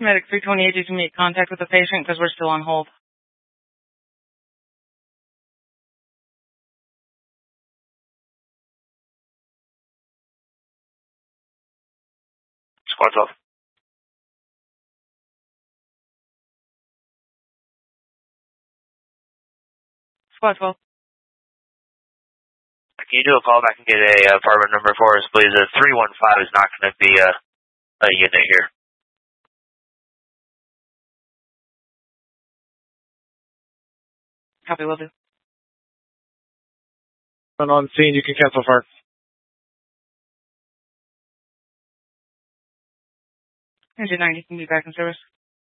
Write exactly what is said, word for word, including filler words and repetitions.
Medic three twenty-eight, did you make contact with the patient because we're still on hold? Squad twelve. Squad twelve. Can you do a call back and get a apartment number for us, please? A three one five is not going to be a, a unit here. Copy, will do. On scene, you can cancel fire. Engine nine, you can be back in service.